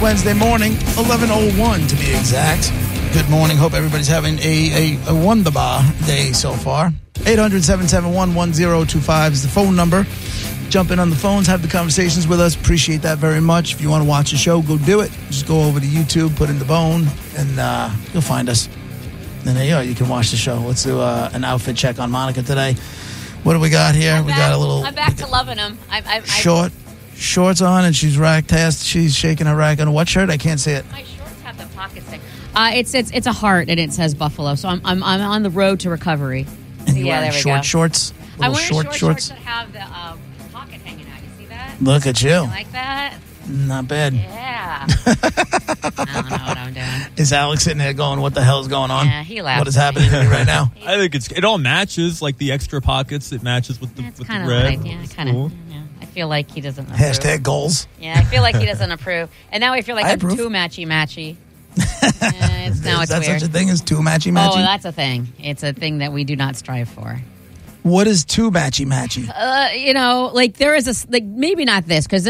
Wednesday morning, 11:01 to be exact. Good morning. Hope everybody's having a wonderbar day so far. 800-771-1025 is the phone number. Jump in on the phones, have the conversations with us. Appreciate that very much. If you want to watch the show, go do it. Just go over to YouTube, put in The Bone, and you'll find us. And there you go. You can watch the show. Let's do an outfit check on Monica today. What do we got here? I'm back to loving them. Shorts on, and she's she's shaking her rack on what shirt? I can't see it. My shorts have the pockets thing. It's a heart, and it says Buffalo. So I'm on the road to recovery. And you're wearing shorts? I'm wearing shorts that have the pocket hanging out. You see that? Look at you. You like that? Not bad. Yeah. I don't know what I'm doing. Is Alex sitting there going, what the hell's going on? Yeah, he laughs. What is happening to me right now? I think it all matches, like the extra pockets. It matches with the red. Cool. I feel like he doesn't approve. Hashtag goals. Yeah, I feel like he doesn't approve. And now I feel like I'm approve. too matchy-matchy. Is that such a thing as too matchy-matchy? Oh, that's a thing. It's a thing that we do not strive for. What is too matchy-matchy? There is maybe not this, because